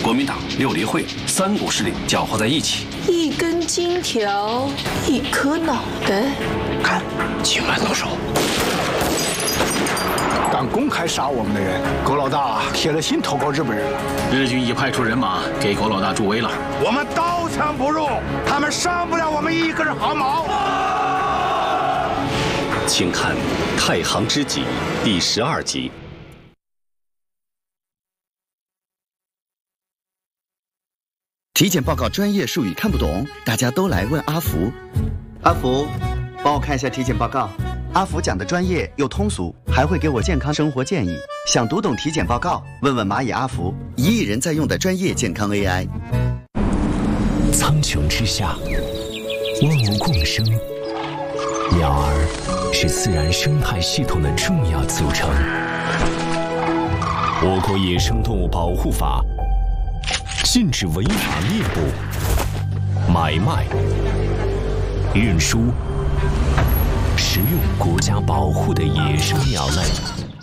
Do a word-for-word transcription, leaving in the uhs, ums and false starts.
国民党、六离会三股势力搅和在一起。 一根金条，一颗脑袋。 看，请慢动手。 敢公开杀我们的人，狗老大写了信投稿日本人了。 日军已派出人马给狗老大助威了。 我们刀枪不入，他们伤不了我们一根毫毛。 请看《太行知己》第十二集。 体检报告专业术语看不懂，大家都来问阿福。阿福，帮我看一下体检报告。阿福讲的专业又通俗，还会给我健康生活建议。想读懂体检报告，问问蚂蚁阿福，一亿人在用的专业健康 A I。 苍穹之下，万物共生，鸟儿是自然生态系统的重要组成。我国野生动物保护法禁止违法猎捕、买卖、运输、食用国家保护的野生鸟类。